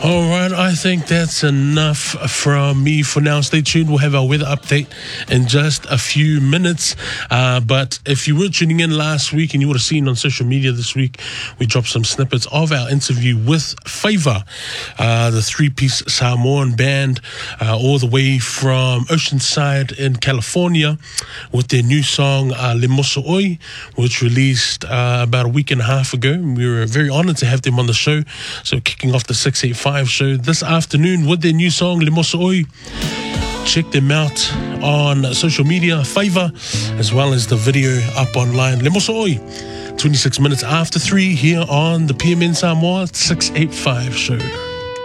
All right, I think that's enough from me for now. Stay tuned. We'll have our weather update in just a few minutes. But if you were tuning in last week and you would have seen on social media this week, we dropped some snippets of our interview with Favour, the three-piece Samoan band, all the way from Oceanside in California, with their new song, Le Moso Oi, which released about a week and a half ago. We were very honored to have them on the show. So kicking off the 685 show this afternoon with their new song, Le Moso Oi. Check them out on social media, Favour, as well as the video up online. Le Moso Oi, 26 minutes after 3 here on the PMN Samoa 685 show.